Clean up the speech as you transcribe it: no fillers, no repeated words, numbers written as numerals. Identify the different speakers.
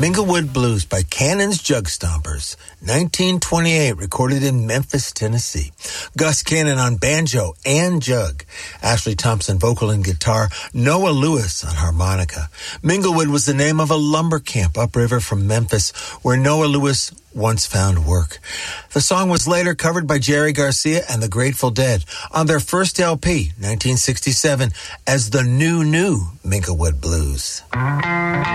Speaker 1: Minglewood Blues by Cannon's Jug Stompers, 1928, recorded in Memphis, Tennessee. Gus Cannon on banjo and jug. Ashley Thompson vocal and guitar. Noah Lewis on harmonica. Minglewood was the name of a lumber camp upriver from Memphis where Noah Lewis once found work. The song was later covered by Jerry Garcia and the Grateful Dead on their first LP, 1967, as the New Minglewood Blues.